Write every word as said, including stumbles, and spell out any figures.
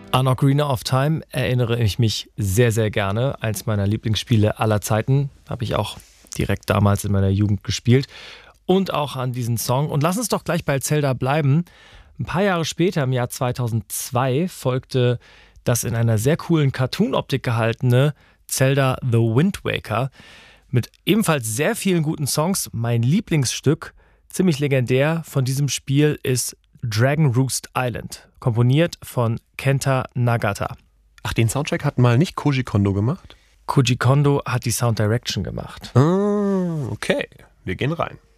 An Ocarina of Time erinnere ich mich sehr, sehr gerne. Eins meiner Lieblingsspiele aller Zeiten. Habe ich auch direkt damals in meiner Jugend gespielt. Und auch an diesen Song. Und lass uns doch gleich bei Zelda bleiben. Ein paar Jahre später, im Jahr zweitausendzwei, folgte das in einer sehr coolen Cartoon-Optik gehaltene Zelda The Wind Waker. Mit ebenfalls sehr vielen guten Songs. Mein Lieblingsstück, ziemlich legendär von diesem Spiel, ist Dragon Roost Island, komponiert von Kenta Nagata. Ach, den Soundtrack hat mal nicht Koji Kondo gemacht? Koji Kondo hat die Sound Direction gemacht. Ah, okay. Wir gehen rein.